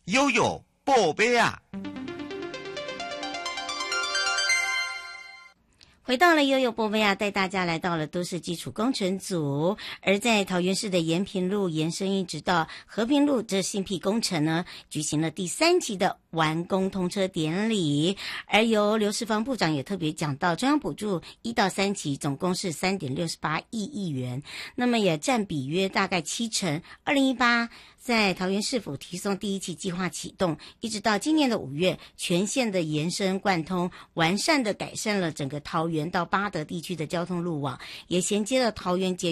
悠悠宝贝啊。 回到了悠悠波贝亚，带大家来到了都市基础工程组。而在桃园市的延平路延伸一直到和平路，这新辟工程呢，举行了第3期的完工通车典礼。而由刘世芳部长也特别讲到，中央补助1到3期总共是3.68亿元，那么也占比约大概70%。2018在桃园市府提送第1期计划启动，一直到今年的5月，全线的延伸贯通，完善的改善了整个桃园到八德地区的交通路网，也衔接了桃园捷